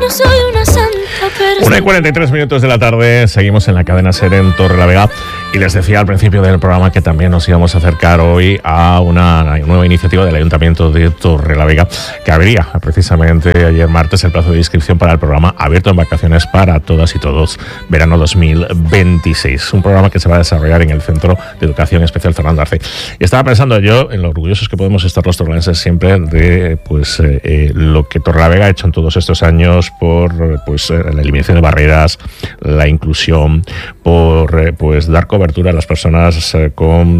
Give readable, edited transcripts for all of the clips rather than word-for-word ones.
soy una santa, pero... 1:43 de la tarde, seguimos en la cadena SER en Torrelavega y les decía al principio del programa que también nos íbamos a acercar hoy a una nueva iniciativa del Ayuntamiento de Torrelavega que abría precisamente ayer martes el plazo de inscripción para el programa Abierto en Vacaciones para Todas y Todos, verano 2026, un programa que se va a desarrollar en el Centro de Educación Especial Fernando Arce. Y estaba pensando yo en lo orgullosos que podemos estar los torrelenses siempre de lo que Torrelavega ha hecho en todos estos años por la eliminación de barreras, la inclusión, por dar cobertura a las personas con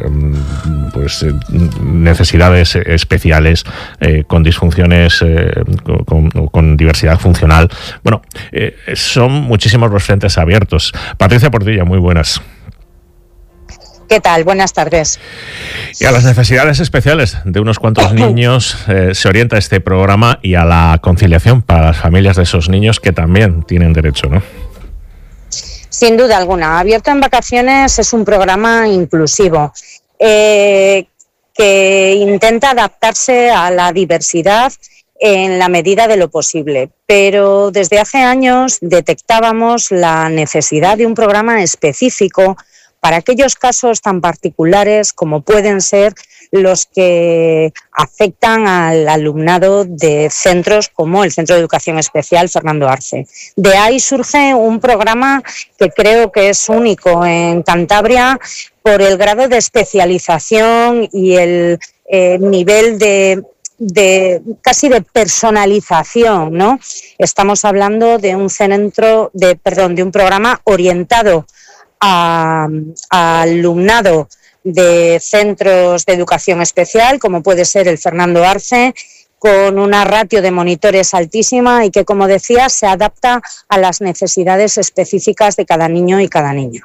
necesidades especiales, con disfunciones, con diversidad funcional. Bueno, son muchísimos los frentes abiertos. Patricia Portilla, muy buenas. ¿Qué tal? Buenas tardes. Y a las necesidades especiales de unos cuantos niños se orienta este programa y a la conciliación para las familias de esos niños que también tienen derecho, ¿no? Sin duda alguna. Abierto en Vacaciones es un programa inclusivo que intenta adaptarse a la diversidad en la medida de lo posible. Pero desde hace años detectábamos la necesidad de un programa específico para aquellos casos tan particulares como pueden ser los que afectan al alumnado de centros como el Centro de Educación Especial Fernando Arce. De ahí surge un programa que creo que es único en Cantabria por el grado de especialización y el nivel de casi de personalización, ¿no? Estamos hablando de un programa orientado a alumnado de centros de educación especial, como puede ser el Fernando Arce, con una ratio de monitores altísima y que, como decía, se adapta a las necesidades específicas de cada niño y cada niña.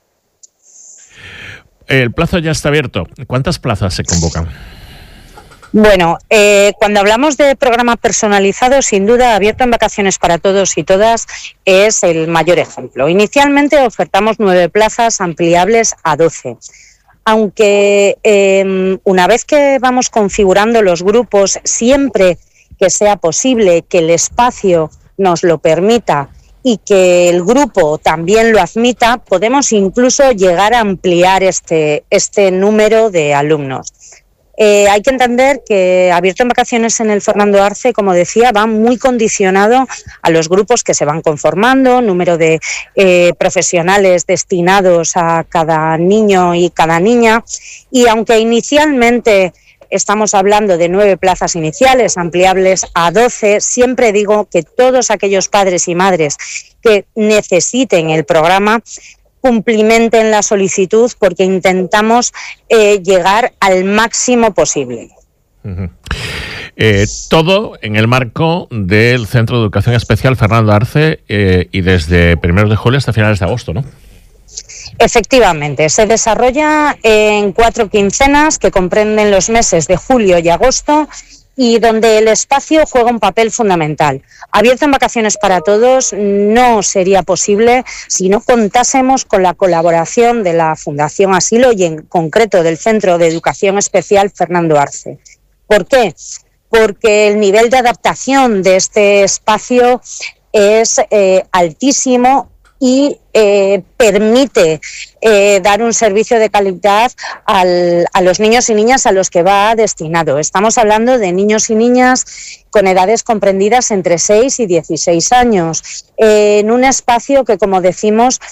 El plazo ya está abierto. ¿Cuántas plazas se convocan? Bueno, cuando hablamos de programa personalizado, sin duda, Abierto en Vacaciones para Todos y Todas es el mayor ejemplo. Inicialmente ofertamos 9 plazas ampliables a 12. Aunque una vez que vamos configurando los grupos, siempre que sea posible, que el espacio nos lo permita y que el grupo también lo admita, podemos incluso llegar a ampliar este número de alumnos. Hay que entender que Abierto en Vacaciones en el Fernando Arce, como decía, va muy condicionado a los grupos que se van conformando, número de profesionales destinados a cada niño y cada niña, y aunque inicialmente estamos hablando de 9 plazas iniciales, ampliables a 12, siempre digo que todos aquellos padres y madres que necesiten el programa cumplimenten la solicitud porque intentamos llegar al máximo posible. Uh-huh. Todo en el marco del Centro de Educación Especial Fernando Arce y desde primeros de julio hasta finales de agosto, ¿no? Efectivamente, se desarrolla en 4 quincenas que comprenden los meses de julio y agosto y donde el espacio juega un papel fundamental. Abierto en Vacaciones para Todos no sería posible si no contásemos con la colaboración de la Fundación Asilo y en concreto del Centro de Educación Especial Fernando Arce. ¿Por qué? Porque el nivel de adaptación de este espacio es altísimo y permite dar un servicio de calidad a los niños y niñas a los que va destinado. Estamos hablando de niños y niñas con edades comprendidas entre 6 y 16 años, en un espacio que, como decimos,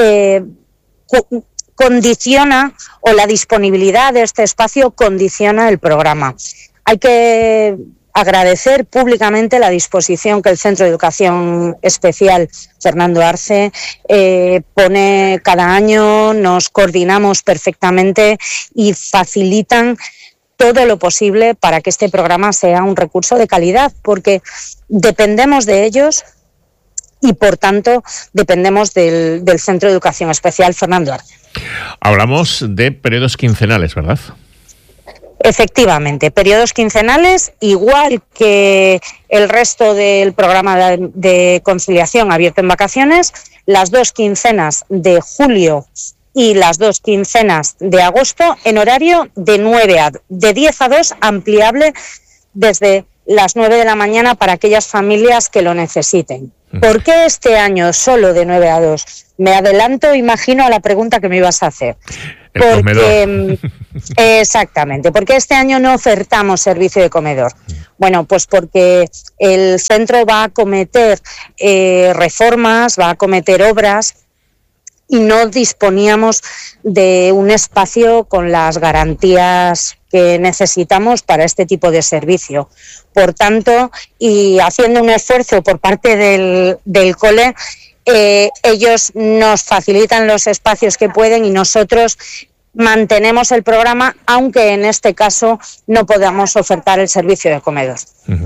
condiciona, o la disponibilidad de este espacio condiciona el programa. Hay que agradecer públicamente la disposición que el Centro de Educación Especial Fernando Arce pone cada año, nos coordinamos perfectamente y facilitan todo lo posible para que este programa sea un recurso de calidad, porque dependemos de ellos y, por tanto, dependemos del Centro de Educación Especial Fernando Arce. Hablamos de periodos quincenales, ¿verdad? Efectivamente, periodos quincenales, igual que el resto del programa de conciliación Abierto en Vacaciones, las 2 quincenas de julio y las 2 quincenas de agosto en horario de 10 a 2, ampliable desde las 9 de la mañana para aquellas familias que lo necesiten. ¿Por qué este año solo de 9 a 2? Me adelanto, imagino, a la pregunta que me ibas a hacer. Porque, exactamente, ¿por qué este año no ofertamos servicio de comedor? Bueno, pues porque el centro va a acometer reformas, va a acometer obras y no disponíamos de un espacio con las garantías que necesitamos para este tipo de servicio. Por tanto, y haciendo un esfuerzo por parte del cole, ellos nos facilitan los espacios que pueden y nosotros mantenemos el programa, aunque en este caso no podamos ofertar el servicio de comedor.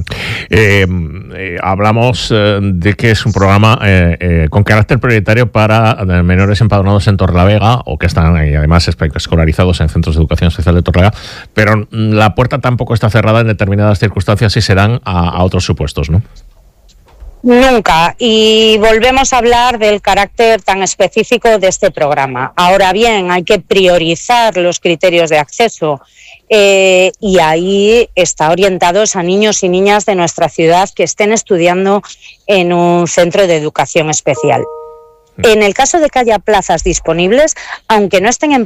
Hablamos de que es un programa con carácter prioritario para menores empadronados en Torrelavega o que están además escolarizados en centros de educación especial de Torrelavega, pero la puerta tampoco está cerrada en determinadas circunstancias y se dan a otros supuestos, ¿no? Nunca, y volvemos a hablar del carácter tan específico de este programa. Ahora bien, hay que priorizar los criterios de acceso y ahí está orientados a niños y niñas de nuestra ciudad que estén estudiando en un centro de educación especial. En el caso de que haya plazas disponibles, aunque no estén en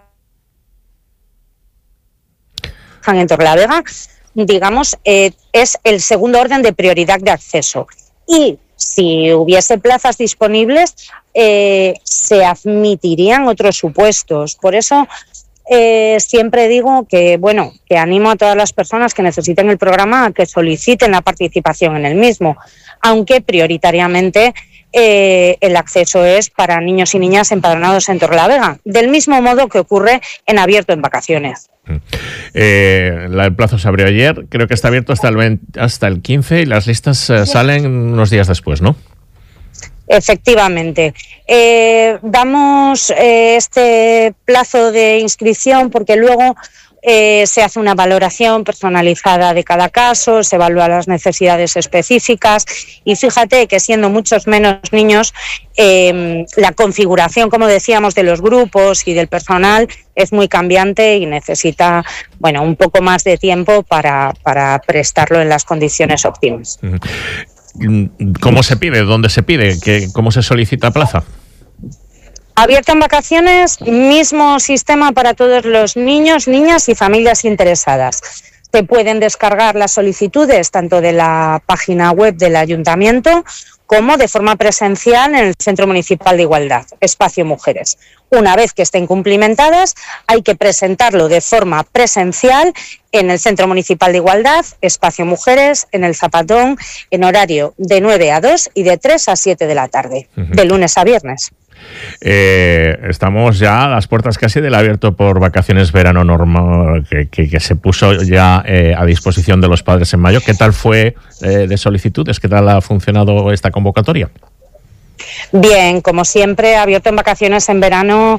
Torrelavega, digamos, es el segundo orden de prioridad de acceso. Y si hubiese plazas disponibles, se admitirían otros supuestos. Por eso siempre digo que animo a todas las personas que necesiten el programa a que soliciten la participación en el mismo, aunque prioritariamente el acceso es para niños y niñas empadronados en Torrelavega, del mismo modo que ocurre en Abierto en Vacaciones. El plazo se abrió ayer, creo que está abierto hasta el 15 y las listas salen unos días después, ¿no? Efectivamente. Damos este plazo de inscripción porque luego se hace una valoración personalizada de cada caso, se evalúan las necesidades específicas y fíjate que siendo muchos menos niños, la configuración, como decíamos, de los grupos y del personal es muy cambiante y necesita un poco más de tiempo para prestarlo en las condiciones óptimas. ¿Cómo se pide? ¿Dónde se pide? ¿Cómo se solicita plaza? Abierto en Vacaciones, mismo sistema para todos los niños, niñas y familias interesadas. Se pueden descargar las solicitudes tanto de la página web del Ayuntamiento como de forma presencial en el Centro Municipal de Igualdad, Espacio Mujeres. Una vez que estén cumplimentadas, hay que presentarlo de forma presencial en el Centro Municipal de Igualdad, Espacio Mujeres, en el Zapatón, en horario de 9 a 2 y de 3 a 7 de la tarde, de lunes a viernes. Estamos ya a las puertas casi del Abierto por Vacaciones Verano normal que se puso ya a disposición de los padres en mayo. ¿Qué tal fue de solicitudes? ¿Qué tal ha funcionado esta convocatoria? Bien, como siempre, Abierto en Vacaciones en verano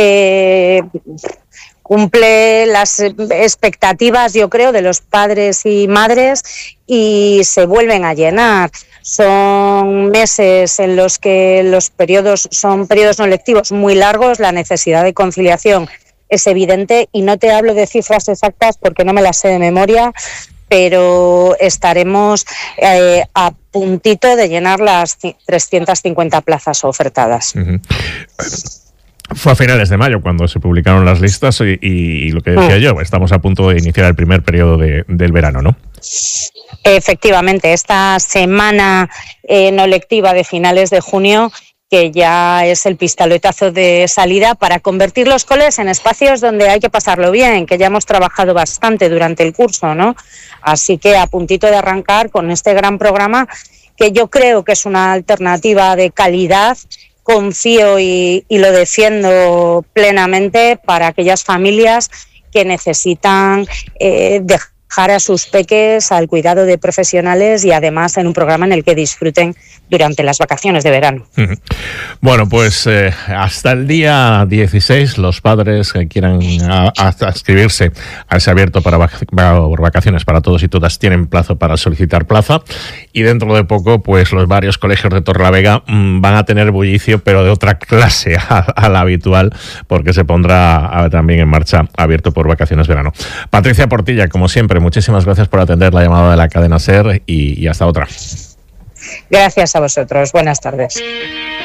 cumple las expectativas, yo creo, de los padres y madres y se vuelven a llenar. Son meses en los que los periodos son periodos no lectivos muy largos, la necesidad de conciliación es evidente y no te hablo de cifras exactas porque no me las sé de memoria, pero estaremos a puntito de llenar las 350 plazas ofertadas. Fue a finales de mayo cuando se publicaron las listas y lo que decía yo, estamos a punto de iniciar el primer periodo del verano, ¿no? Efectivamente, esta semana no lectiva de finales de junio, que ya es el pistoletazo de salida para convertir los coles en espacios donde hay que pasarlo bien, que ya hemos trabajado bastante durante el curso, ¿no? Así que a puntito de arrancar con este gran programa, que yo creo que es una alternativa de calidad. Confío y lo defiendo plenamente para aquellas familias que necesitan dejar a sus peques al cuidado de profesionales y además en un programa en el que disfruten durante las vacaciones de verano. Bueno, pues hasta el día 16 los padres que quieran inscribirse a ese Abierto por Vacaciones para todos y todas tienen plazo para solicitar plaza y dentro de poco pues los varios colegios de Torrelavega van a tener bullicio pero de otra clase a la habitual porque se pondrá también en marcha Abierto por Vacaciones Verano. Patricia Portilla, como siempre, Torre, muchísimas gracias por atender la llamada de la cadena SER y hasta otra. Gracias a vosotros. Buenas tardes.